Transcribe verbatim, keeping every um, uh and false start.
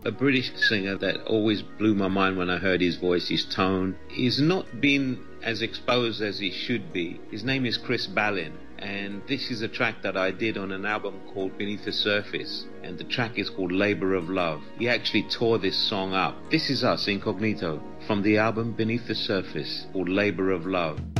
a British singer that always blew my mind when I heard his voice, his tone. He's not been as exposed as he should be. His name is Chris Ballin, and this is a track that I did on an album called Beneath the Surface, and the track is called Labor of Love. He actually tore this song up. This is us, Incognito, from the album Beneath the Surface, called Labor of Love.